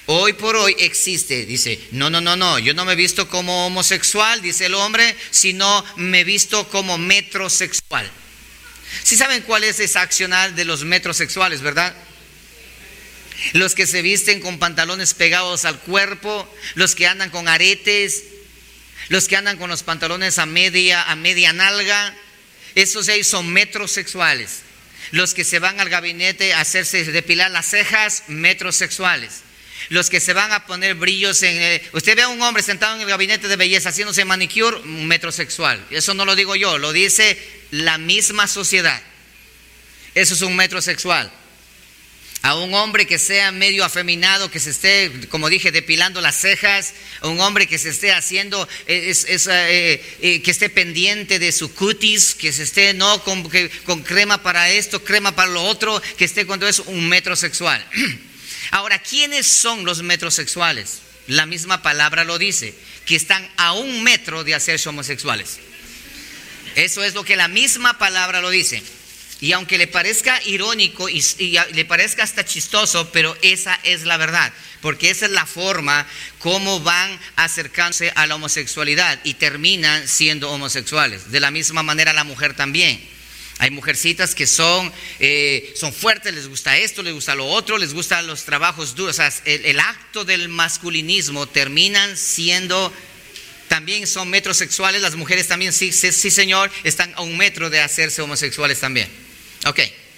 Hoy por hoy existe, dice, no, yo no me he visto como homosexual, dice el hombre, sino me he visto como metrosexual. ¿Sí saben cuál es esa accional de los metrosexuales, verdad? Los que se visten con pantalones pegados al cuerpo, los que andan con aretes, los que andan con los pantalones a media nalga, esos ahí son metrosexuales. Los que se van al gabinete a hacerse depilar las cejas, metrosexuales. Los que se van a poner brillos usted ve a un hombre sentado en el gabinete de belleza haciéndose manicure, metrosexual. Eso no lo digo yo, lo dice la misma sociedad. Eso es un metrosexual. A un hombre que sea medio afeminado, que se esté, como dije, depilando las cejas, a un hombre que se esté haciendo, que esté pendiente de su cutis, que se esté con crema para esto, crema para lo otro, que esté con todo eso, un metrosexual. Ahora, ¿quiénes son los metrosexuales? La misma palabra lo dice, que están a 1 metro de hacerse homosexuales. Eso es lo que la misma palabra lo dice. Y aunque le parezca irónico y le parezca hasta chistoso, pero esa es la verdad, porque esa es la forma como van acercándose a la homosexualidad y terminan siendo homosexuales. De la misma manera la mujer también. Hay mujercitas que son fuertes, les gusta esto, les gusta lo otro, les gustan los trabajos duros. O sea, el acto del masculinismo terminan siendo, también son metrosexuales. Las mujeres también, sí señor, están a 1 metro de hacerse homosexuales también. Ok.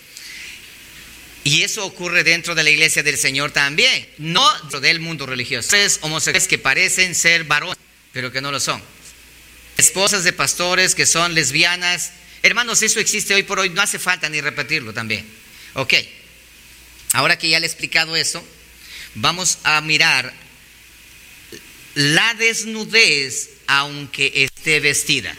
Y eso ocurre dentro de la iglesia del Señor también, no dentro del mundo religioso. Es homosexuales que parecen ser varones, pero que no lo son. Esposas de pastores que son lesbianas. Hermanos, eso existe hoy por hoy, no hace falta ni repetirlo también. Ok. Ahora que ya le he explicado eso, vamos a mirar la desnudez aunque esté vestida.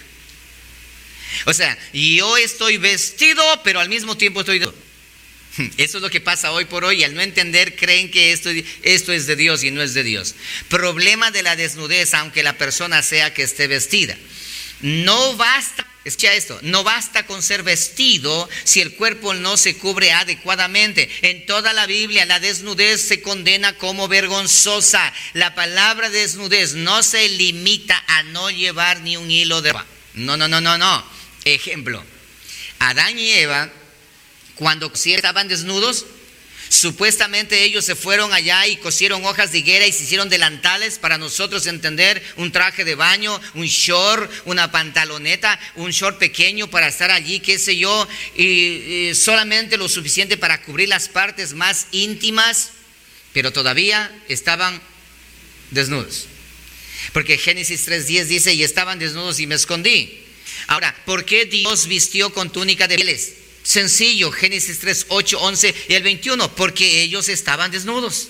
O sea, yo estoy vestido, pero al mismo tiempo estoy desnudo. Eso es lo que pasa hoy por hoy, y al no entender creen que esto es de Dios y no es de Dios. Problema de la desnudez, aunque la persona sea que esté vestida. No basta, escucha esto, no basta con ser vestido si el cuerpo no se cubre adecuadamente. En toda la Biblia la desnudez se condena como vergonzosa. La palabra desnudez no se limita a no llevar ni un hilo de ropa. No. Ejemplo, Adán y Eva, cuando estaban desnudos, supuestamente ellos se fueron allá y cosieron hojas de higuera y se hicieron delantales, para nosotros entender, un traje de baño, un short, una pantaloneta, un short pequeño para estar allí, qué sé yo, y solamente lo suficiente para cubrir las partes más íntimas, pero todavía estaban desnudos. Porque Génesis 3:10 dice, y estaban desnudos y me escondí. Ahora, ¿por qué Dios vistió con túnica de pieles? Sencillo, Génesis 3, 8, 11 y el 21, porque ellos estaban desnudos.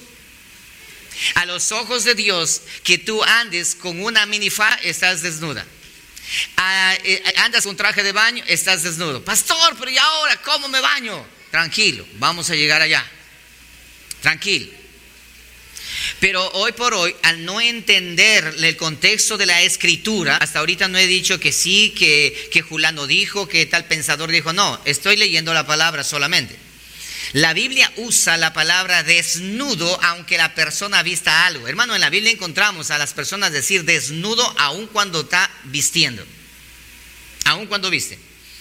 A los ojos de Dios, que tú andes con una minifalda, estás desnuda. Andas con traje de baño, estás desnudo. Pastor, pero ¿y ahora cómo me baño? Tranquilo, vamos a llegar allá. Tranquilo. Pero hoy por hoy, al no entender el contexto de la escritura, hasta ahorita no he dicho que sí, que Julano dijo, que tal pensador dijo, no, estoy leyendo la palabra solamente. La Biblia usa la palabra desnudo aunque la persona vista algo. Hermano, en la Biblia encontramos a las personas decir desnudo aun cuando está vistiendo, aun cuando viste.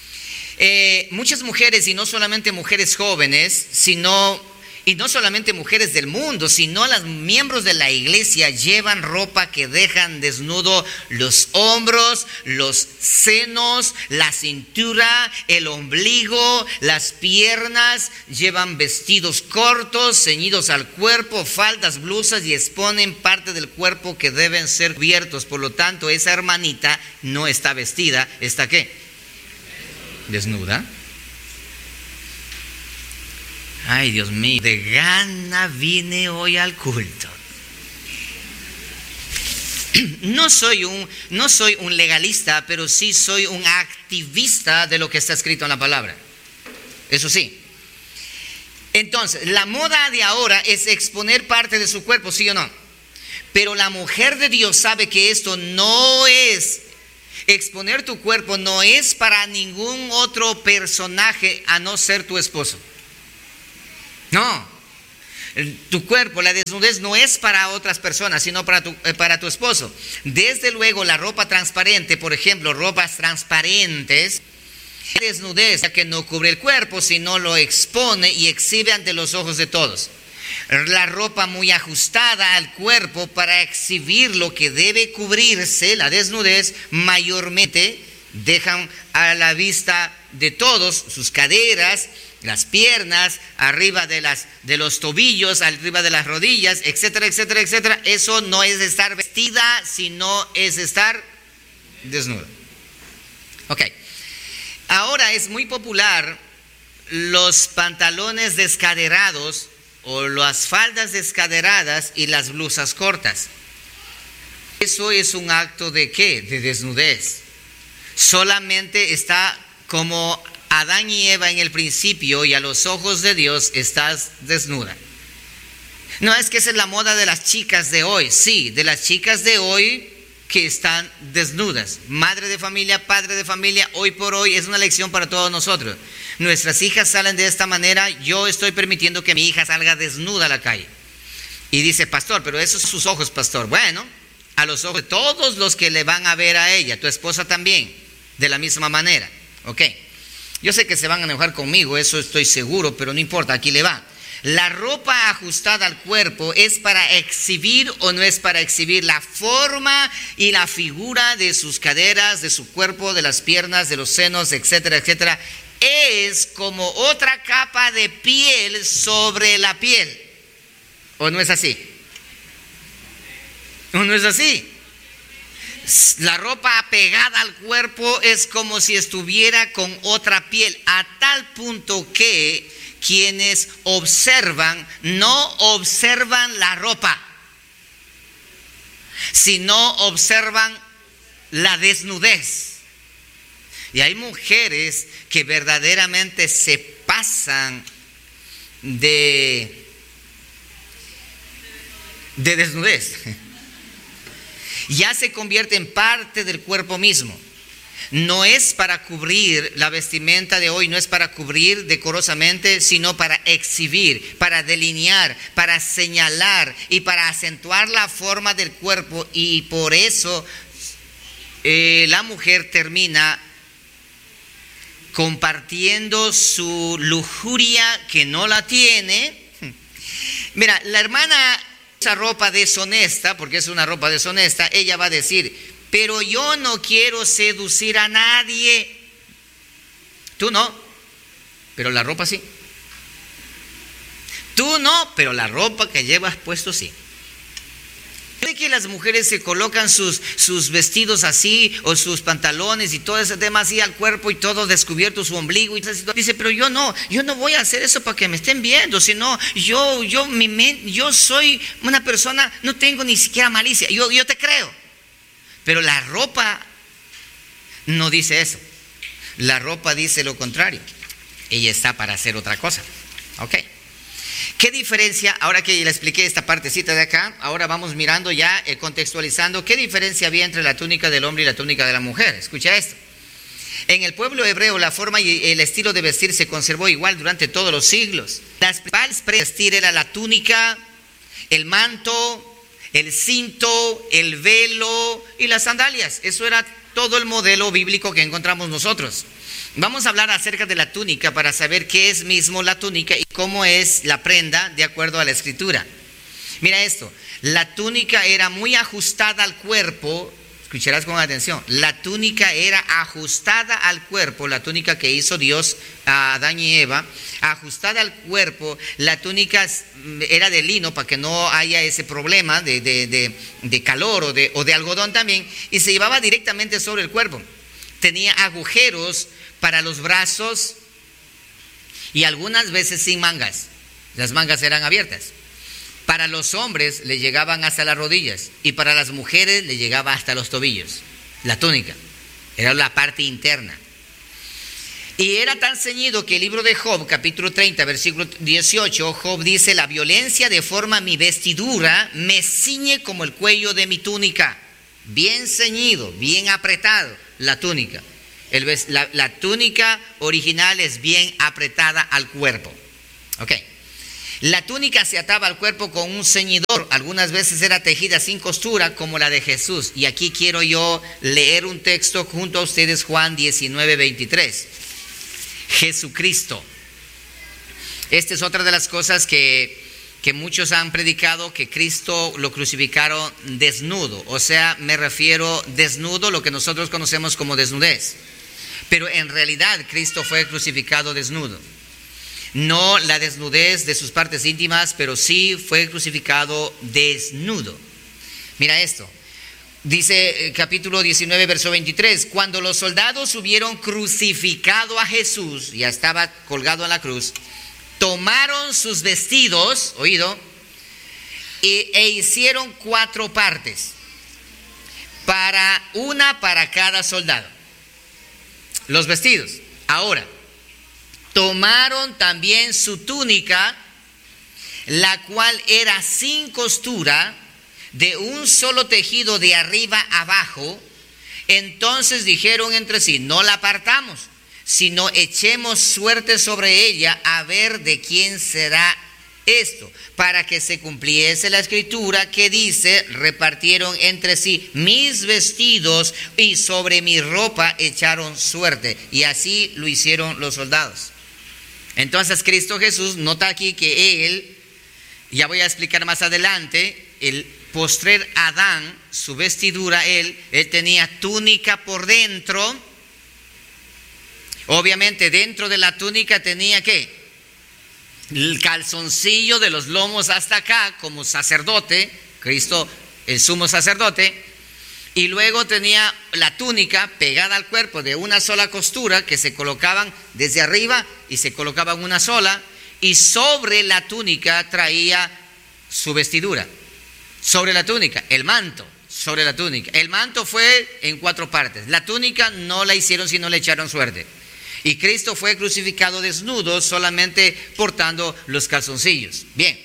Muchas mujeres, y no solamente mujeres jóvenes, y no solamente mujeres del mundo, sino los miembros de la iglesia llevan ropa que dejan desnudo los hombros, los senos, la cintura, el ombligo, las piernas. Llevan vestidos cortos, ceñidos al cuerpo, faldas, blusas, y exponen parte del cuerpo que deben ser cubiertos. Por lo tanto, esa hermanita no está vestida, ¿está qué? Desnuda. Ay, Dios mío, de gana vine hoy al culto. No soy un legalista, pero sí soy un activista de lo que está escrito en la palabra. Eso sí. Entonces, la moda de ahora es exponer parte de su cuerpo, ¿sí o no? Pero la mujer de Dios sabe que esto no es, exponer tu cuerpo no es para ningún otro personaje a no ser tu esposo. No, Tu cuerpo, la desnudez no es para otras personas, sino para tu esposo. Desde luego, la ropa transparente, por ejemplo, ropas transparentes, desnudez que no cubre el cuerpo, sino lo expone y exhibe ante los ojos de todos. La ropa muy ajustada al cuerpo para exhibir lo que debe cubrirse, la desnudez, mayormente dejan a la vista de todos sus caderas, las piernas, arriba de los tobillos, arriba de las rodillas, etcétera, etcétera, etcétera. Eso no es estar vestida, sino es estar desnuda. Ok. Ahora es muy popular los pantalones descaderados o las faldas descaderadas y las blusas cortas. Eso es un acto de ¿qué? De desnudez. Solamente está como Adán y Eva en el principio, y a los ojos de Dios estás desnuda. No es que esa es la moda de las chicas de hoy. Sí, de las chicas de hoy que están desnudas. Madre de familia, padre de familia, hoy por hoy es una lección para todos nosotros. Nuestras hijas salen de esta manera. Yo estoy permitiendo que mi hija salga desnuda a la calle. Y dice, pastor, pero esos son sus ojos, pastor. Bueno, a los ojos de todos los que le van a ver a ella, tu esposa también, de la misma manera. Ok. Yo sé que se van a enojar conmigo, eso estoy seguro, pero no importa, aquí le va. La ropa ajustada al cuerpo es para exhibir o no es para exhibir la forma y la figura de sus caderas, de su cuerpo, de las piernas, de los senos, etcétera, etcétera. Es como otra capa de piel sobre la piel. ¿O no es así? ¿O no es así? La ropa apegada al cuerpo es como si estuviera con otra piel, a tal punto que quienes observan no observan la ropa, sino observan la desnudez. Y hay mujeres que verdaderamente se pasan de desnudez. Ya se convierte en parte del cuerpo mismo. No es para cubrir la vestimenta de hoy, no es para cubrir decorosamente, sino para exhibir, para delinear, para señalar y para acentuar la forma del cuerpo. Y por eso la mujer termina compartiendo su lujuria que no la tiene. Mira, la hermana, esa ropa deshonesta, porque es una ropa deshonesta, ella va a decir, pero yo no quiero seducir a nadie. Tú no, pero la ropa sí. Tú no, pero la ropa que llevas puesto sí. ¿De que las mujeres se colocan sus vestidos así, o sus pantalones y todo ese tema así al cuerpo y todo descubierto, su ombligo? Y dice, pero yo no voy a hacer eso para que me estén viendo, sino yo soy una persona, no tengo ni siquiera malicia, yo te creo. Pero la ropa no dice eso. La ropa dice lo contrario. Ella está para hacer otra cosa. Ok. ¿Qué diferencia? Ahora que le expliqué esta partecita de acá, ahora vamos mirando ya, contextualizando, ¿qué diferencia había entre la túnica del hombre y la túnica de la mujer? Escucha esto. En el pueblo hebreo la forma y el estilo de vestir se conservó igual durante todos los siglos. Las principales prendas de vestir era la túnica, el manto, el cinto, el velo y las sandalias. Eso era todo el modelo bíblico que encontramos nosotros. Vamos a hablar acerca de la túnica para saber qué es mismo la túnica y cómo es la prenda de acuerdo a la escritura. Mira esto, la túnica era muy ajustada al cuerpo. Escucharás con atención, la túnica era ajustada al cuerpo, la túnica que hizo Dios a Adán y Eva, ajustada al cuerpo. La túnica era de lino para que no haya ese problema de calor o de algodón también, y se llevaba directamente sobre el cuerpo. Tenía agujeros para los brazos y algunas veces sin mangas, las mangas eran abiertas. Para los hombres le llegaban hasta las rodillas y para las mujeres le llegaba hasta los tobillos. La túnica era la parte interna. Y era tan ceñido que el libro de Job, capítulo 30, versículo 18, Job dice, la violencia deforma mi vestidura, me ciñe como el cuello de mi túnica. Bien ceñido, bien apretado la túnica. La túnica original es bien apretada al cuerpo. Ok. La túnica se ataba al cuerpo con un ceñidor, algunas veces era tejida sin costura como la de Jesús. Y aquí quiero yo leer un texto junto a ustedes, Juan 19:23. Jesucristo. Esta es otra de las cosas que muchos han predicado, que Cristo lo crucificaron desnudo. O sea, me refiero desnudo, lo que nosotros conocemos como desnudez. Pero en realidad Cristo fue crucificado desnudo. No la desnudez de sus partes íntimas, pero sí fue crucificado desnudo. Mira esto. Dice capítulo 19, verso 23. Cuando los soldados hubieron crucificado a Jesús, ya estaba colgado en la cruz, tomaron sus vestidos, oído, e hicieron 4 partes, una para cada soldado. Los vestidos. Ahora, tomaron también su túnica, la cual era sin costura, de un solo tejido de arriba abajo. Entonces dijeron entre sí: no la partamos, sino echemos suerte sobre ella, a ver de quién será esto, para que se cumpliese la escritura que dice: repartieron entre sí mis vestidos y sobre mi ropa echaron suerte. Y así lo hicieron los soldados. Entonces Cristo Jesús, nota aquí que Él, ya voy a explicar más adelante, el postrer Adán, su vestidura, él tenía túnica por dentro. Obviamente dentro de la túnica tenía ¿qué? El calzoncillo de los lomos hasta acá, como sacerdote, Cristo el sumo sacerdote. Y luego tenía la túnica pegada al cuerpo de una sola costura, que se colocaban desde arriba y se colocaban una sola, y sobre la túnica traía su vestidura. Sobre la túnica, el manto, sobre la túnica. El manto fue en 4 partes. La túnica no la hicieron, sino le echaron suerte. Y Cristo fue crucificado desnudo, solamente portando los calzoncillos. Bien,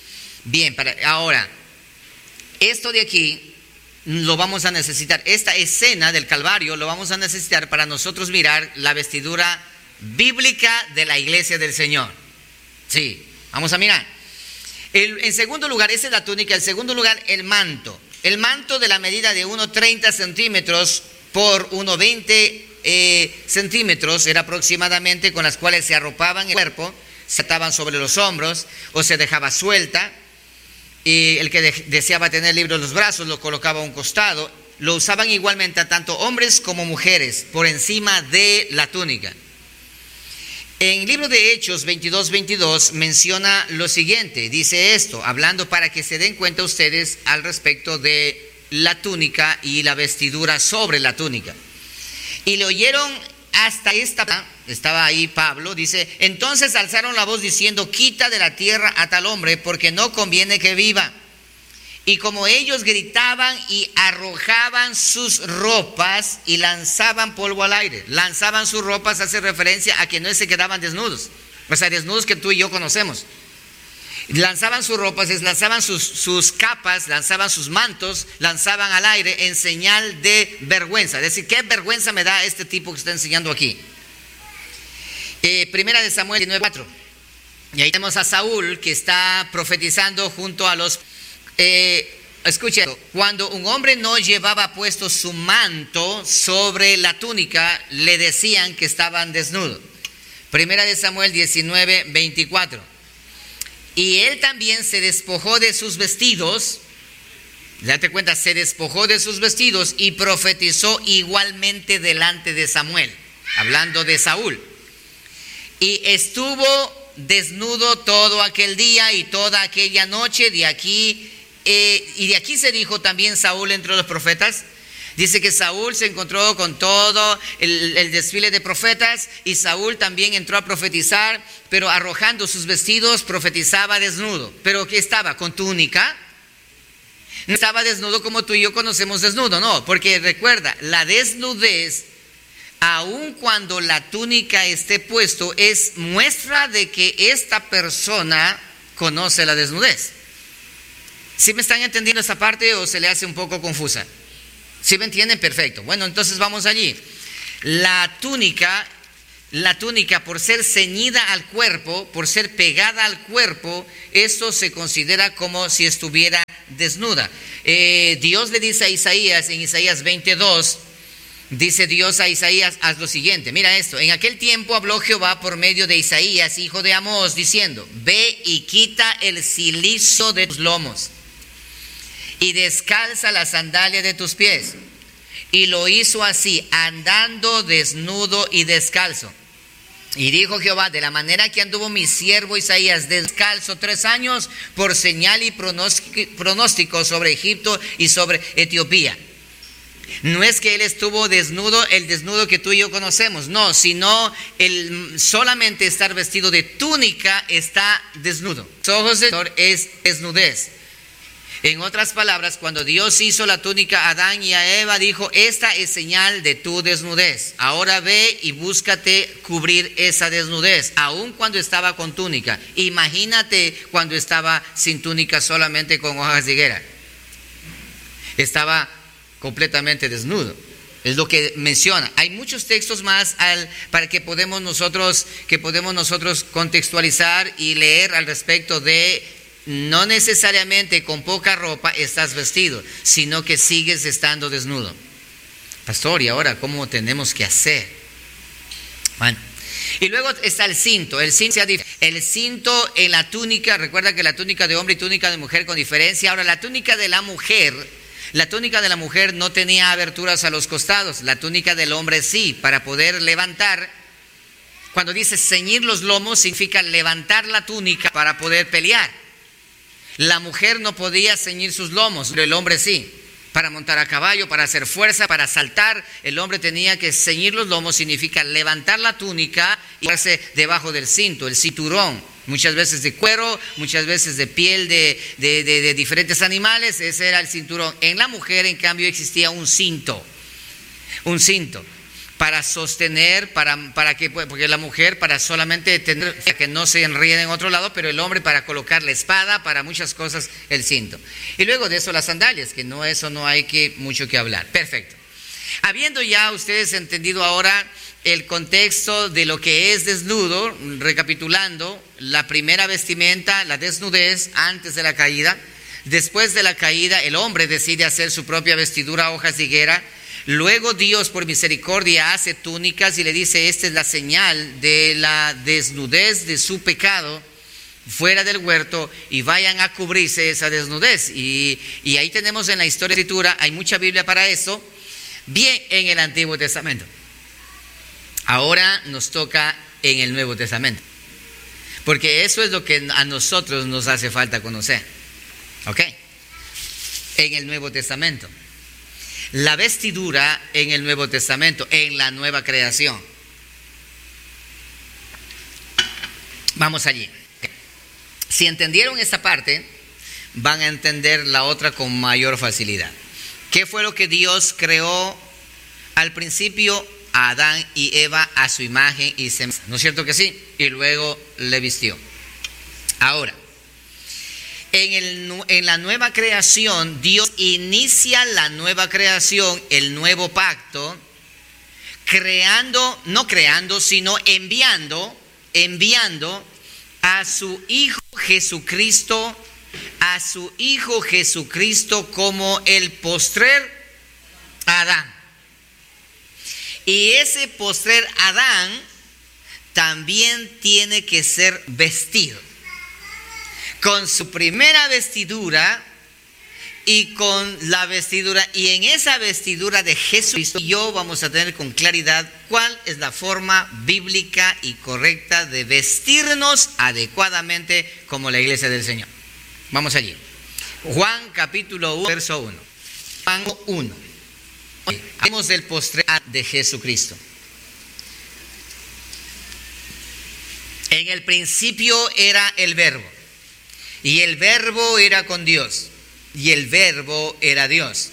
ahora, esto de aquí lo vamos a necesitar. Esta escena del Calvario lo vamos a necesitar para nosotros mirar la vestidura bíblica de la iglesia del Señor. Sí, vamos a mirar. En segundo lugar, esa es la túnica. En segundo lugar, el manto. El manto de la medida de 1,30 centímetros por 1,20 centímetros era aproximadamente, con las cuales se arropaban el cuerpo, se ataban sobre los hombros o se dejaba suelta. Y el que deseaba tener libre los brazos lo colocaba a un costado. Lo usaban igualmente tanto hombres como mujeres por encima de la túnica. En el libro de Hechos 22:22 menciona lo siguiente, dice esto, hablando para que se den cuenta ustedes al respecto de la túnica y la vestidura sobre la túnica. Y le oyeron hasta estaba ahí Pablo, dice: entonces alzaron la voz diciendo: quita de la tierra a tal hombre, porque no conviene que viva. Y como ellos gritaban y arrojaban sus ropas y lanzaban polvo al aire. Lanzaban sus ropas hace referencia a que no se quedaban desnudos. O sea, desnudos que tú y yo conocemos. Lanzaban sus ropas, lanzaban sus capas, lanzaban sus mantos, lanzaban al aire en señal de vergüenza. Es decir, ¿qué vergüenza me da este tipo que está enseñando aquí? Primera de Samuel 19:4. Y ahí tenemos a Saúl que está profetizando junto a los... escuchen, cuando un hombre no llevaba puesto su manto sobre la túnica, le decían que estaban desnudos. Primera de Samuel 19:24. Y él también se despojó de sus vestidos, date cuenta, se despojó de sus vestidos y profetizó igualmente delante de Samuel, hablando de Saúl. Y estuvo desnudo todo aquel día y toda aquella noche. De aquí se dijo también Saúl entre los profetas. Dice que Saúl se encontró con todo el desfile de profetas, y Saúl también entró a profetizar, pero arrojando sus vestidos profetizaba desnudo. ¿Pero qué estaba? ¿Con túnica? No estaba desnudo como tú y yo conocemos desnudo, no, porque recuerda, la desnudez, aun cuando la túnica esté puesto, es muestra de que esta persona conoce la desnudez. ¿Sí me están entendiendo esta parte o se le hace un poco confusa? ¿Sí me entienden? Perfecto. Bueno, entonces vamos allí. La túnica la túnica, por ser ceñida al cuerpo, por ser pegada al cuerpo, esto se considera como si estuviera desnuda. Dios le dice a Isaías, en Isaías 22, dice Dios a Isaías, haz lo siguiente, mira esto: en aquel tiempo habló Jehová por medio de Isaías, hijo de Amós, diciendo: ve y quita el cilicio de tus lomos y descalza la sandalia de tus pies. Y lo hizo así, andando desnudo y descalzo. Y dijo Jehová: de la manera que anduvo mi siervo Isaías descalzo 3 años, por señal y pronóstico sobre Egipto y sobre Etiopía. No es que él estuvo desnudo, el desnudo que tú y yo conocemos, no, sino el solamente estar vestido de túnica está desnudo. Los ojos del Señor es desnudez. En otras palabras, cuando Dios hizo la túnica a Adán y a Eva, dijo: esta es señal de tu desnudez. Ahora ve y búscate cubrir esa desnudez, aun cuando estaba con túnica. Imagínate cuando estaba sin túnica, solamente con hojas de higuera. Estaba completamente desnudo. Es lo que menciona. Hay muchos textos más para que podemos nosotros contextualizar y leer al respecto de: no necesariamente con poca ropa estás vestido, sino que sigues estando desnudo. Pastor, ¿y ahora cómo tenemos que hacer? Bueno, y luego está el cinto. El cinto en la túnica, recuerda que la túnica de hombre y túnica de mujer con diferencia. Ahora, la túnica de la mujer no tenía aberturas a los costados. La túnica del hombre sí, para poder levantar. Cuando dice ceñir los lomos, significa levantar la túnica para poder pelear. La mujer no podía ceñir sus lomos, pero el hombre sí. Para montar a caballo, para hacer fuerza, para saltar, el hombre tenía que ceñir los lomos. Significa levantar la túnica y ponerse debajo del cinto, el cinturón. Muchas veces de cuero, muchas veces de piel de diferentes animales. Ese era el cinturón. En la mujer, en cambio, existía un cinto. Un cinto para sostener, porque la mujer para solamente tener que no se enríe en otro lado, pero el hombre para colocar la espada, para muchas cosas el cinto. Y luego de eso las sandalias, que eso no hay mucho que hablar. Perfecto. Habiendo ya ustedes entendido ahora el contexto de lo que es desnudo, recapitulando: la primera vestimenta, la desnudez antes de la caída. Después de la caída, el hombre decide hacer su propia vestidura, hojas de higuera. Luego Dios, por misericordia, hace túnicas y le dice: esta es la señal de la desnudez de su pecado fuera del huerto, y vayan a cubrirse esa desnudez. Y ahí tenemos en la historia de la Escritura, hay mucha Biblia para eso, bien en el Antiguo Testamento. Ahora nos toca en el Nuevo Testamento, porque eso es lo que a nosotros nos hace falta conocer. ¿Ok? En el Nuevo Testamento. La vestidura en el Nuevo Testamento, en la nueva creación. Vamos allí. Si entendieron esta parte, van a entender la otra con mayor facilidad. ¿Qué fue lo que Dios creó al principio? A Adán y Eva a su imagen y semejanza. ¿No es cierto que sí? Y luego le vistió. Ahora, en la nueva creación, Dios inicia la nueva creación, el nuevo pacto, sino enviando a su Hijo Jesucristo, como el postrer Adán. Y ese postrer Adán también tiene que ser vestido con su primera vestidura y con la vestidura, y en esa vestidura de Jesucristo yo vamos a tener con claridad cuál es la forma bíblica y correcta de vestirnos adecuadamente como la iglesia del Señor. Vamos allí. Juan capítulo 1, verso 1. Juan 1. Hablemos del postrer de Jesucristo. En el principio era el Verbo, y el Verbo era con Dios, y el Verbo era Dios.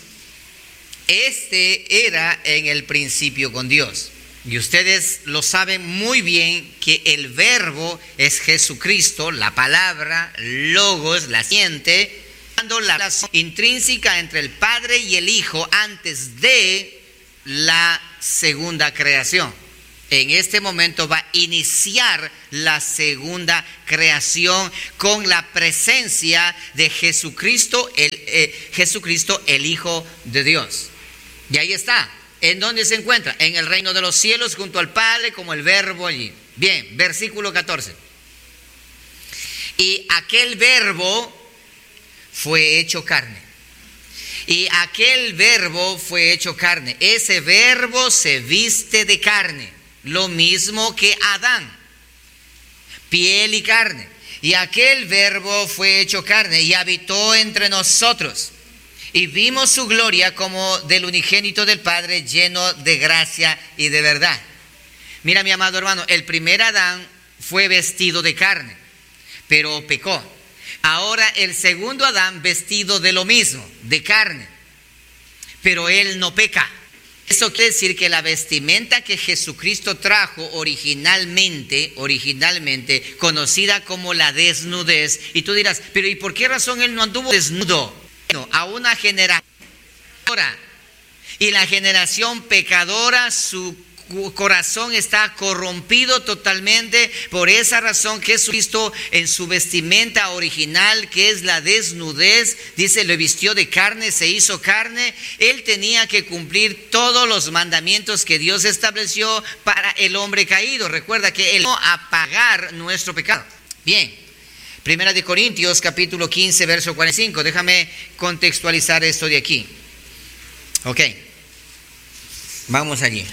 Este era en el principio con Dios. Y ustedes lo saben muy bien que el Verbo es Jesucristo, la palabra, logos, la simiente, dando la relación intrínseca entre el Padre y el Hijo antes de la segunda creación. En este momento va a iniciar la segunda creación con la presencia de Jesucristo, el Hijo de Dios. Y ahí está. ¿En dónde se encuentra? En el reino de los cielos, junto al Padre, como el Verbo allí. Bien, versículo 14. Y aquel Verbo fue hecho carne. Y aquel Verbo fue hecho carne. Ese Verbo se viste de carne. Lo mismo que Adán. Piel y carne. Y aquel Verbo fue hecho carne y habitó entre nosotros. Y vimos su gloria como del unigénito del Padre, lleno de gracia y de verdad. Mira, mi amado hermano, el primer Adán fue vestido de carne, pero pecó. Ahora el segundo Adán vestido de lo mismo, de carne, pero él no peca. Eso quiere decir que la vestimenta que Jesucristo trajo originalmente, conocida como la desnudez, y tú dirás, pero ¿y por qué razón él no anduvo desnudo? A una generación pecadora, y la generación pecadora, su corazón está corrompido totalmente. Por esa razón Jesucristo, en su vestimenta original, que es la desnudez, dice, lo vistió de carne, se hizo carne. Él tenía que cumplir todos los mandamientos que Dios estableció para el hombre caído. Recuerda que Él vino a pagar nuestro pecado. Bien. Primera de Corintios, capítulo 15, verso 45. Déjame contextualizar esto de aquí. Ok. Vamos allí.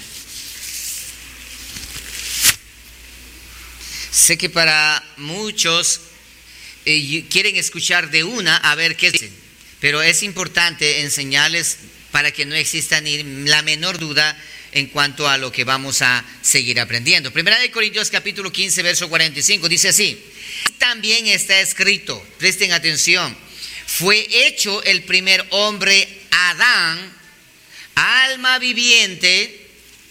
Sé que para muchos quieren escuchar de una a ver qué dicen. Pero es importante enseñarles para que no exista ni la menor duda en cuanto a lo que vamos a seguir aprendiendo. Primera de Corintios, capítulo 15, verso 45. Dice así. También está escrito, presten atención, fue hecho el primer hombre Adán, alma viviente,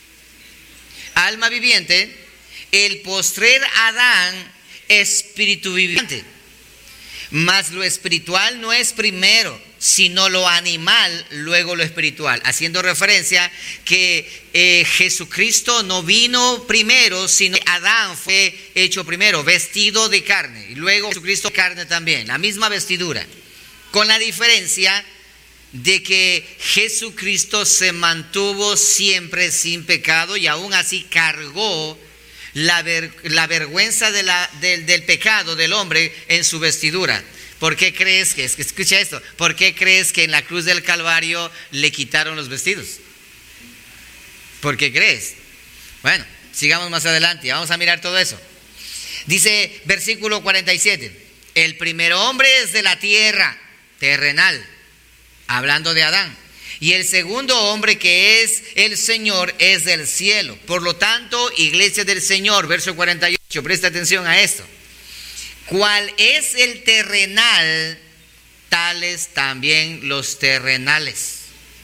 el postrer Adán, espíritu viviente. Mas lo espiritual no es primero, sino lo animal, luego lo espiritual. Haciendo referencia que Jesucristo no vino primero, sino que Adán fue hecho primero, vestido de carne. Y luego Jesucristo carne también, la misma vestidura. Con la diferencia de que Jesucristo se mantuvo siempre sin pecado y aún así cargó la vergüenza del pecado del hombre en su vestidura. ¿Por qué crees que, escucha esto, por qué crees que en la cruz del Calvario le quitaron los vestidos? ¿Por qué crees? Bueno, sigamos más adelante, vamos a mirar todo eso. Dice versículo 47, el primer hombre es de la tierra, terrenal, hablando de Adán. Y el segundo hombre, que es el Señor, es del cielo. Por lo tanto, iglesia del Señor, verso 48, presta atención a esto. ¿Cuál es el terrenal? Tales también los terrenales.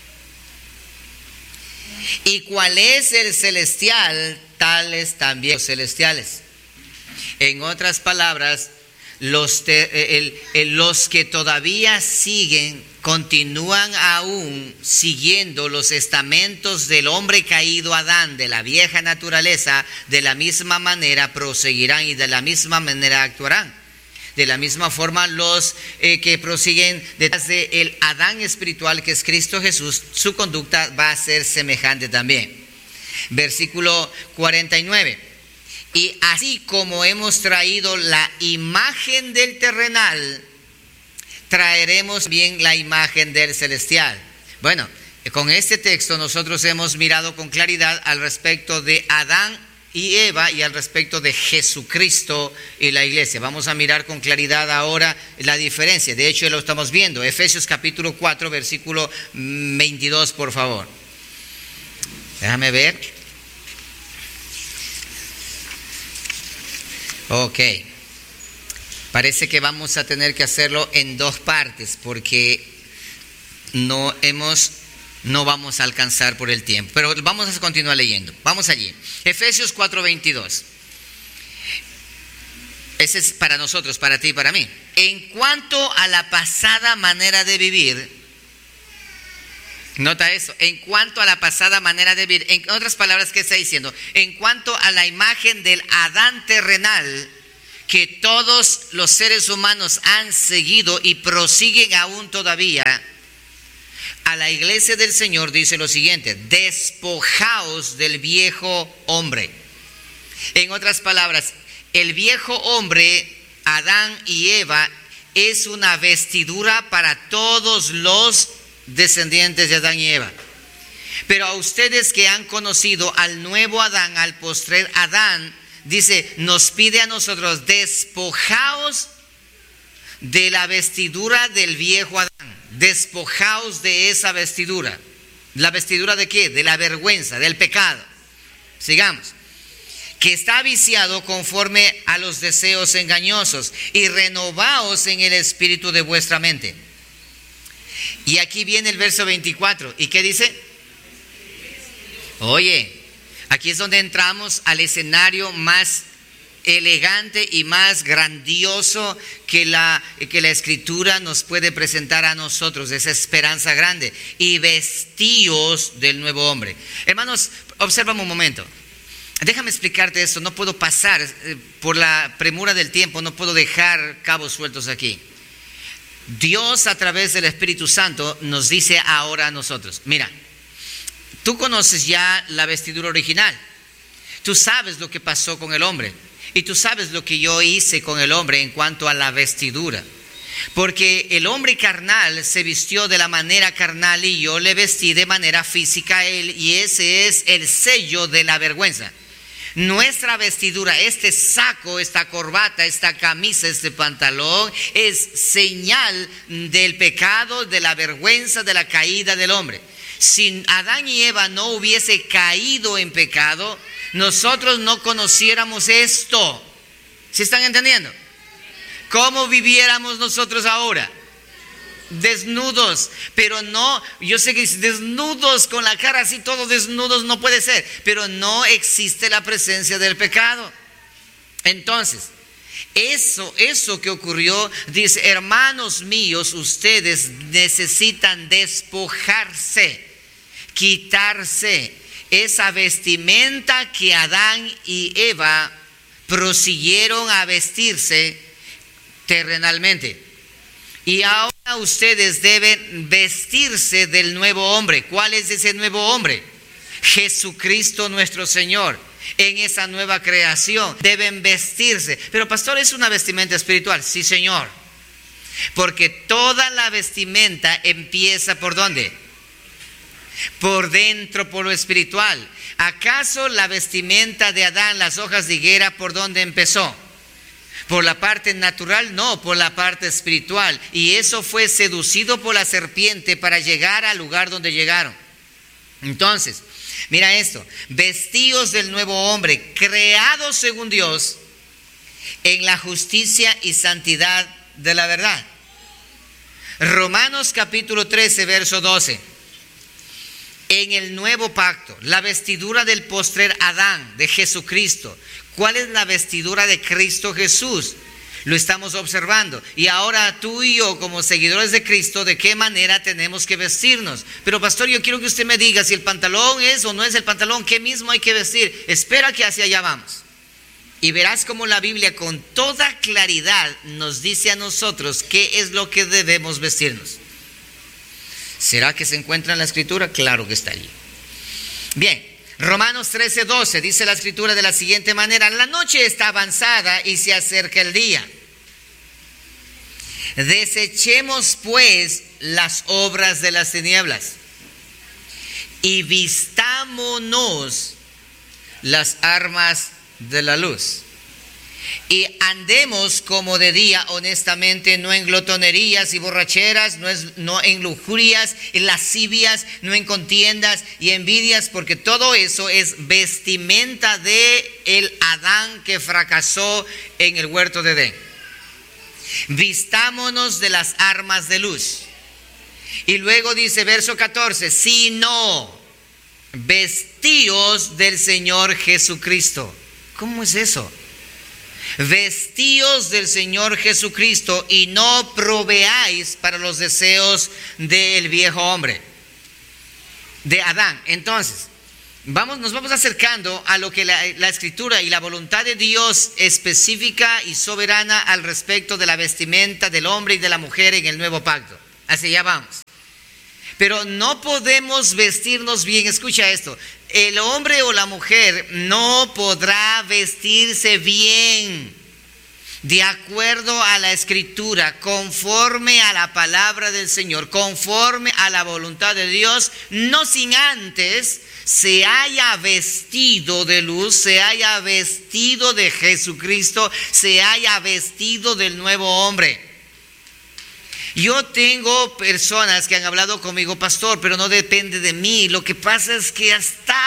¿Y cuál es el celestial? Tales también los celestiales. En otras palabras, los que todavía continúan aún siguiendo los estamentos del hombre caído Adán, de la vieja naturaleza, de la misma manera proseguirán y de la misma manera actuarán. De la misma forma, los que prosiguen detrás del Adán espiritual, que es Cristo Jesús, su conducta va a ser semejante también. Versículo 49. Y así como hemos traído la imagen del terrenal, traeremos bien la imagen del celestial. Bueno, con este texto nosotros hemos mirado con claridad al respecto de Adán y Eva y al respecto de Jesucristo y la iglesia. Vamos a mirar con claridad ahora la diferencia. De hecho, lo estamos viendo. Efesios capítulo 4, versículo 22, por favor. Déjame ver. Ok. Parece que vamos a tener que hacerlo en dos partes porque no vamos a alcanzar por el tiempo. Pero vamos a continuar leyendo. Vamos allí. Efesios 4:22. Ese es para nosotros, para ti y para mí. En cuanto a la pasada manera de vivir, Nota eso, en cuanto a la pasada manera de vivir. En otras palabras, ¿qué está diciendo? En cuanto a la imagen del Adán terrenal que todos los seres humanos han seguido y prosiguen aún todavía, a la iglesia del Señor dice lo siguiente: despojaos del viejo hombre. En otras palabras, el viejo hombre, Adán y Eva, es una vestidura para todos los descendientes de Adán y Eva. Pero a ustedes que han conocido al nuevo Adán, al postrer Adán, dice, nos pide a nosotros: despojaos de la vestidura del viejo Adán. Despojaos de esa vestidura. ¿La vestidura de qué? De la vergüenza, del pecado. Sigamos. Que está viciado conforme a los deseos engañosos, y renovaos en el espíritu de vuestra mente. Y aquí viene el verso 24. ¿Y qué dice? Oye, aquí es donde entramos al escenario más elegante y más grandioso que la Escritura nos puede presentar a nosotros, esa esperanza grande. Y vestíos del nuevo hombre. Hermanos, obsérvame un momento. Déjame explicarte esto. No puedo pasar, por la premura del tiempo, no puedo dejar cabos sueltos aquí. Dios, a través del Espíritu Santo, nos dice ahora a nosotros: mira, tú conoces ya la vestidura original. Tú sabes lo que pasó con el hombre. Y tú sabes lo que yo hice con el hombre en cuanto a la vestidura. Porque el hombre carnal se vistió de la manera carnal y yo le vestí de manera física a él. Y ese es el sello de la vergüenza. Nuestra vestidura, este saco, esta corbata, esta camisa, este pantalón, es señal del pecado, de la vergüenza, de la caída del hombre. Si Adán y Eva no hubiese caído en pecado, nosotros no conociéramos esto. ¿Sí están entendiendo? ¿Cómo viviéramos nosotros ahora? Desnudos, pero no, yo sé que desnudos con la cara así, todos desnudos no puede ser, pero no existe la presencia del pecado. Entonces, eso que ocurrió, dice: hermanos míos, ustedes necesitan despojarse, quitarse esa vestimenta que Adán y Eva prosiguieron a vestirse terrenalmente. Y ahora ustedes deben vestirse del nuevo hombre. ¿Cuál es ese nuevo hombre? Jesucristo nuestro Señor. En esa nueva creación deben vestirse. Pero pastor, ¿es una vestimenta espiritual? Sí, Señor. Porque toda la vestimenta empieza ¿por dónde? Por dentro, por lo espiritual. ¿Acaso la vestimenta de Adán, las hojas de higuera, por dónde empezó? ¿Por la parte natural? No, por la parte espiritual. Y eso fue seducido por la serpiente para llegar al lugar donde llegaron. Entonces, mira esto: vestíos del nuevo hombre, creados según Dios en la justicia y santidad de la verdad. Romanos capítulo 13, verso 12. En el nuevo pacto, la vestidura del postrer Adán, de Jesucristo. ¿Cuál es la vestidura de Cristo Jesús? Lo estamos observando. Y ahora tú y yo, como seguidores de Cristo, ¿de qué manera tenemos que vestirnos? Pero pastor, yo quiero que usted me diga si el pantalón es o no es el pantalón, ¿qué mismo hay que vestir? Espera que hacia allá vamos. Y verás cómo la Biblia con toda claridad nos dice a nosotros qué es lo que debemos vestirnos. ¿Será que se encuentra en la Escritura? Claro que está allí. Bien. Romanos 13:12 dice la Escritura de la siguiente manera: la noche está avanzada y se acerca el día. Desechemos pues las obras de las tinieblas y vistámonos las armas de la luz. Y andemos como de día honestamente, no en glotonerías y borracheras, no en lujurias y lascivias, no en contiendas y envidias, porque todo eso es vestimenta de el Adán que fracasó en el huerto de Edén. Vistámonos de las armas de luz. Y luego dice verso 14: sino vestíos del Señor Jesucristo. ¿Cómo es eso? Vestíos del Señor Jesucristo y no proveáis para los deseos del viejo hombre. de Adán. Entonces, nos vamos acercando a lo que la Escritura y la voluntad de Dios específica y soberana al respecto de la vestimenta del hombre y de la mujer en el nuevo pacto. Hacia allá vamos. Pero no podemos vestirnos bien. Escucha esto. El hombre o la mujer no podrá vestirse bien de acuerdo a la Escritura, conforme a la palabra del Señor, conforme a la voluntad de Dios, no sin antes se haya vestido de luz, se haya vestido de Jesucristo, se haya vestido del nuevo hombre. Yo tengo personas que han hablado conmigo, pastor, pero no depende de mí. Lo que pasa es que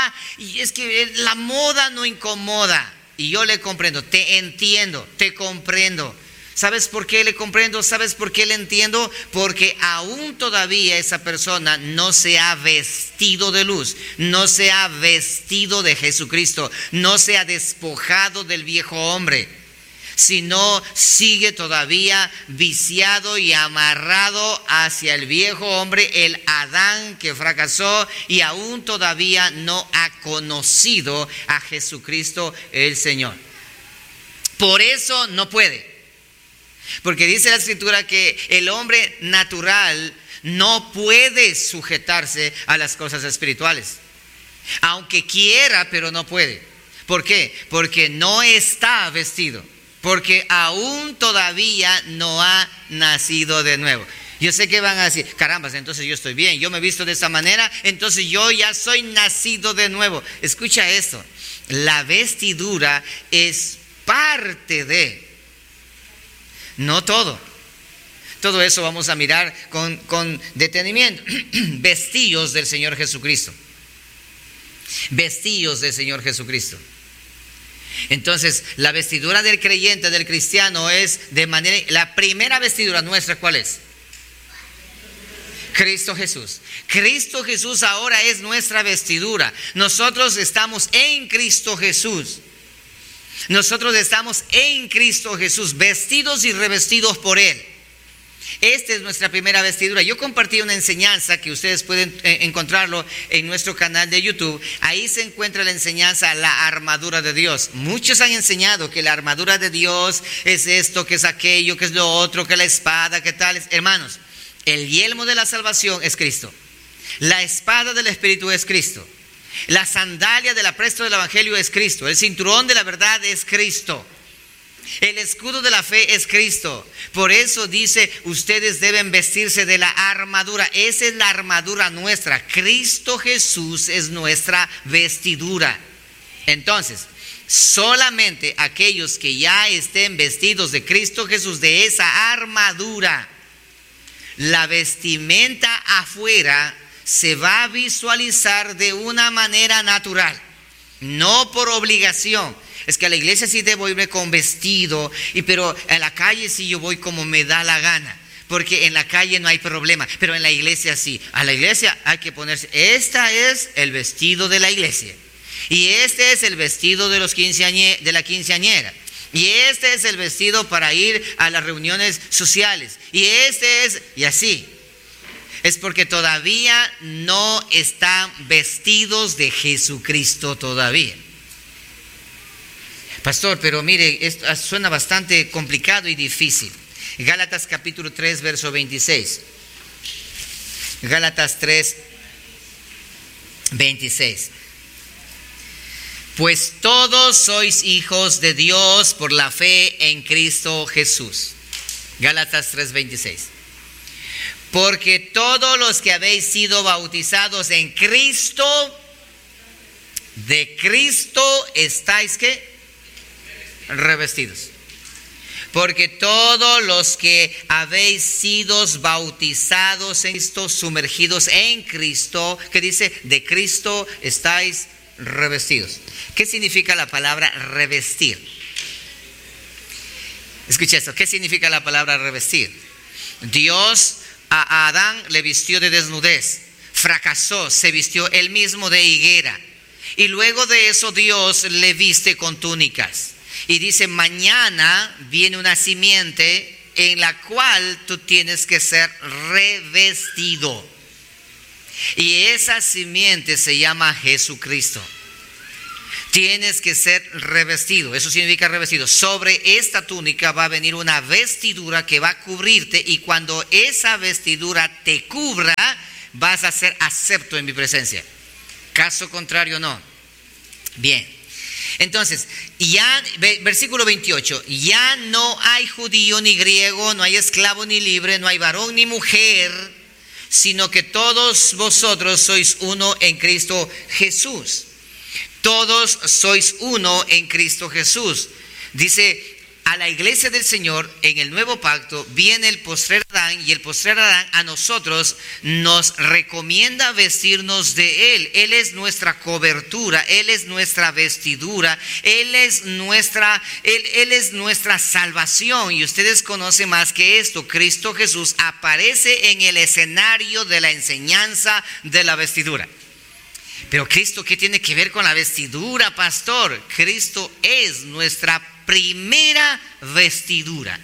la moda no incomoda. Y yo le comprendo, te entiendo, te comprendo. ¿Sabes por qué le comprendo? ¿Sabes por qué le entiendo? Porque aún todavía esa persona no se ha vestido de luz, no se ha vestido de Jesucristo, no se ha despojado del viejo hombre, sino sigue todavía viciado y amarrado hacia el viejo hombre, el Adán que fracasó, y aún todavía no ha conocido a Jesucristo el Señor. Por eso no puede. Porque dice la Escritura que el hombre natural no puede sujetarse a las cosas espirituales. Aunque quiera, pero no puede. ¿Por qué? Porque no está vestido. Porque aún todavía no ha nacido de nuevo. Yo sé que van a decir, carambas, entonces yo estoy bien, yo me he visto de esa manera, entonces yo ya soy nacido de nuevo. Escucha esto, la vestidura es parte de, no todo. Todo eso vamos a mirar con detenimiento. Vestíos del Señor Jesucristo. Vestíos del Señor Jesucristo. Entonces, la vestidura del creyente, del cristiano, es la primera vestidura nuestra, ¿cuál es? Cristo Jesús. Cristo Jesús ahora es nuestra vestidura. Nosotros estamos en Cristo Jesús. Nosotros estamos en Cristo Jesús, vestidos y revestidos por Él. Esta es nuestra primera vestidura. Yo compartí una enseñanza que ustedes pueden encontrarlo en nuestro canal de YouTube. Ahí se encuentra la enseñanza, la armadura de Dios. Muchos han enseñado que la armadura de Dios es esto, que es aquello, que es lo otro, que la espada, que tal. Hermanos, el yelmo de la salvación es Cristo. La espada del Espíritu es Cristo. La sandalia del apresto del Evangelio es Cristo. El cinturón de la verdad es Cristo. El escudo de la fe es Cristo. Por eso dice, ustedes deben vestirse de la armadura. Esa es la armadura nuestra. Cristo Jesús es nuestra vestidura. Entonces, solamente aquellos que ya estén vestidos de Cristo Jesús, de esa armadura, la vestimenta afuera se va a visualizar de una manera natural, no por obligación. Es que a la iglesia sí debo irme con vestido, pero a la calle sí yo voy como me da la gana, porque en la calle no hay problema, pero en la iglesia sí. A la iglesia hay que ponerse, esta es el vestido de la iglesia, y este es el vestido de de la quinceañera, y este es el vestido para ir a las reuniones sociales, y así. Es porque todavía no están vestidos de Jesucristo todavía. Pastor, pero mire, esto suena bastante complicado y difícil. Gálatas capítulo 3, verso 26. Gálatas 3, 26. Pues todos sois hijos de Dios por la fe en Cristo Jesús. Gálatas 3, 26. Porque todos los que habéis sido bautizados en Cristo, de Cristo estáis, ¿qué? Revestidos. Porque todos los que habéis sido bautizados en Cristo, sumergidos en Cristo, que dice, de Cristo estáis revestidos. ¿Qué significa la palabra revestir? Escucha esto, ¿qué significa la palabra revestir? Dios a Adán le vistió de desnudez, fracasó, se vistió él mismo de higuera, y luego de eso Dios le viste con túnicas. Y dice, mañana viene una simiente en la cual tú tienes que ser revestido. Y esa simiente se llama Jesucristo. Tienes que ser revestido, eso significa revestido. Sobre esta túnica va a venir una vestidura que va a cubrirte, y cuando esa vestidura te cubra, vas a ser acepto en mi presencia. Caso contrario, no. Bien. Entonces, ya, versículo 28, ya no hay judío ni griego, no hay esclavo ni libre, no hay varón ni mujer, sino que todos vosotros sois uno en Cristo Jesús. Todos sois uno en Cristo Jesús. Dice, a la iglesia del Señor en el nuevo pacto viene el postrer Adán, y el postrer Adán a nosotros nos recomienda vestirnos de Él. Él es nuestra cobertura, Él es nuestra vestidura, Él es nuestra salvación. Y ustedes conocen más que esto. Cristo Jesús aparece en el escenario de la enseñanza de la vestidura. Pero Cristo, ¿qué tiene que ver con la vestidura, pastor? Cristo es nuestra primera vestidura.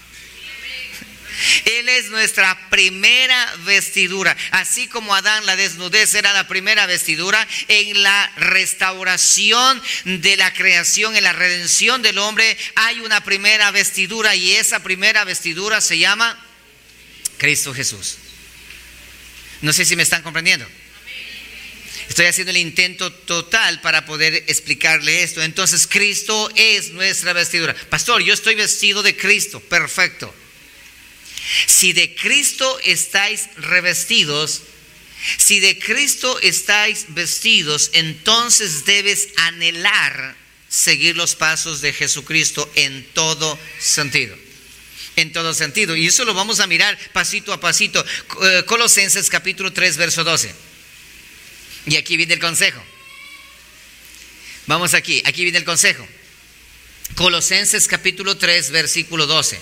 Él es nuestra primera vestidura. Así como Adán, la desnudez era la primera vestidura, en la restauración de la creación, en la redención del hombre, hay una primera vestidura, y esa primera vestidura se llama Cristo Jesús. No sé si me están comprendiendo. Estoy haciendo el intento total para poder explicarle esto. Entonces, Cristo es nuestra vestidura. Pastor, yo estoy vestido de Cristo. Perfecto. Si de Cristo estáis revestidos, si de Cristo estáis vestidos, entonces debes anhelar seguir los pasos de Jesucristo en todo sentido. En todo sentido. Y eso lo vamos a mirar pasito a pasito. Colosenses capítulo 3, verso 12. Y aquí viene el consejo. Vamos aquí viene el consejo. Colosenses capítulo 3, versículo 12.